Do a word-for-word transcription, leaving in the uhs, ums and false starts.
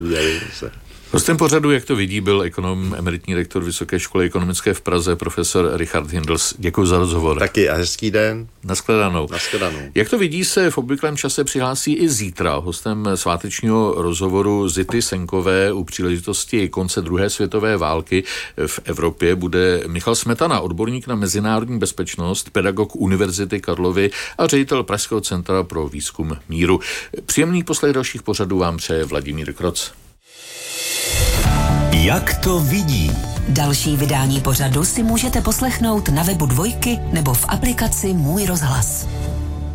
Hostem pořadu, jak to vidí, byl ekonom, emeritní rektor Vysoké školy ekonomické v Praze, profesor Richard Hindls. Děkuji za rozhovor. Taky a hezký den. Nashledanou. Nashledanou. Jak to vidí, se v obvyklém čase přihlásí i zítra. Hostem svátečního rozhovoru Zity Senkové u příležitosti konce druhé světové války v Evropě bude Michal Smetana, odborník na mezinárodní bezpečnost, pedagog Univerzity Karlovy a ředitel Pražského centra pro výzkum míru. Příjemný poslech dalších pořadů vám přeje Vladimír Kroc. Jak to vidí? Další vydání pořadu si můžete poslechnout na webu Dvojky nebo v aplikaci Můj rozhlas.